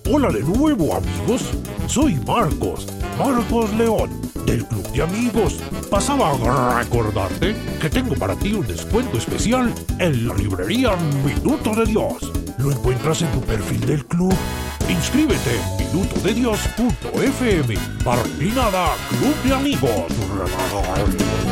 Hola de nuevo, amigos. Soy Marcos León, del Club de Amigos. Pasaba a recordarte que tengo para ti un descuento especial en la librería Minuto de Dios. Lo encuentras en tu perfil del club. Inscríbete en minutodedios.fm. Barrinada Club de Amigos.